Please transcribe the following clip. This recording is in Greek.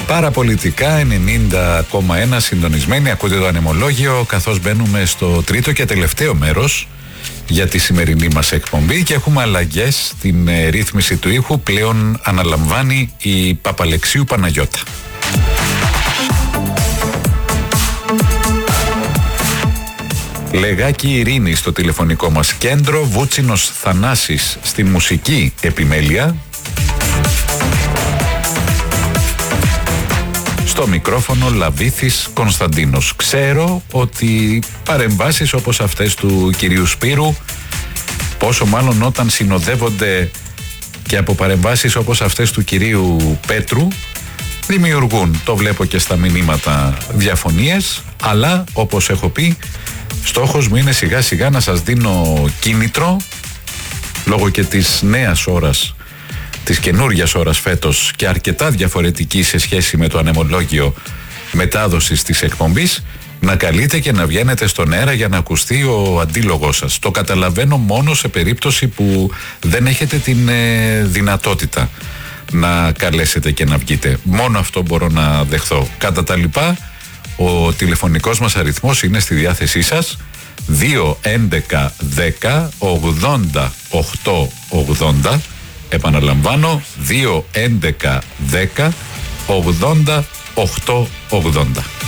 Παραπολιτικά 90,1 συντονισμένοι, ακούτε το ανεμολόγιο, καθώς μπαίνουμε στο τρίτο και τελευταίο μέρος για τη σημερινή μας εκπομπή και έχουμε αλλαγές στην ρύθμιση του ήχου. Πλέον αναλαμβάνει η Παπαλεξίου Παναγιώτα. Λεγάκη Ειρήνη στο τηλεφωνικό μας κέντρο, Βούτσινος Θανάσης στη μουσική επιμέλεια. Στο μικρόφωνο Λαβίθης Κωνσταντίνος. Ξέρω ότι παρεμβάσεις όπως αυτές του κυρίου Σπύρου, πόσο μάλλον όταν συνοδεύονται και από παρεμβάσεις όπως αυτές του κυρίου Πέτρου, δημιουργούν, το βλέπω και στα μηνύματα, διαφωνίες, αλλά όπως έχω πει, στόχος μου είναι σιγά σιγά να σας δίνω κίνητρο, λόγω και της νέας ώρας, της καινούριας ώρας φέτος και αρκετά διαφορετική σε σχέση με το ανεμολόγιο μετάδοσης της εκπομπής, να καλείτε και να βγαίνετε στον αέρα για να ακουστεί ο αντίλογός σας. Το καταλαβαίνω μόνο σε περίπτωση που δεν έχετε την δυνατότητα να καλέσετε και να βγείτε. Μόνο αυτό μπορώ να δεχθώ. Κατά τα λοιπά, ο τηλεφωνικός μας αριθμός είναι στη διάθεσή σας, 2-11-10-80-8-80. Επαναλαμβάνω, 2-11-10-80-8-80.